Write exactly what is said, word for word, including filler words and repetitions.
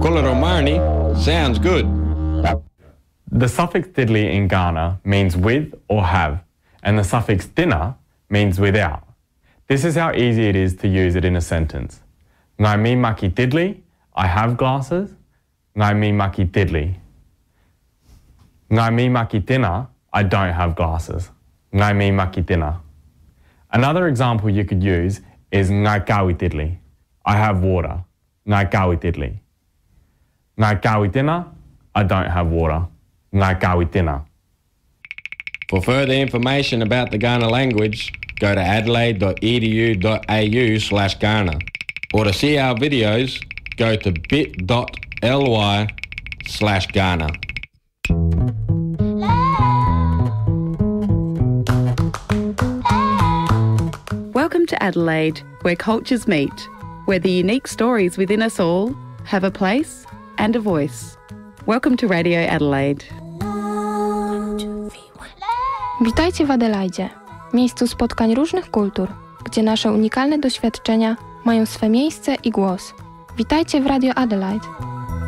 Kularomani sounds good. The suffix diddly in Ghana means with or have, and the suffix dina means without. This is how easy it is to use it in a sentence. Ngai mi maki diddly, I have glasses. Ngai mi maki diddly. Ngai mi maki dina, I don't have glasses. Ngai mi maki dina. Another example you could use is ngai kawi diddly, I have water. Ngai kawi diddly. Ngai kawi dina, I don't have water. Ngai kawi dina. For further information about the Ghana language, go to adelaide dot e d u dot a u slash Ghana. Or to see our videos, go to bit dot l y slash Ghana. Welcome to Adelaide, where cultures meet, where the unique stories within us all have a place and a voice. Welcome to Radio Adelaide. Witajcie w Adelaidzie, miejscu spotkań różnych kultur, gdzie nasze unikalne doświadczenia mają swe miejsce i głos. Witajcie w Radio Adelaide.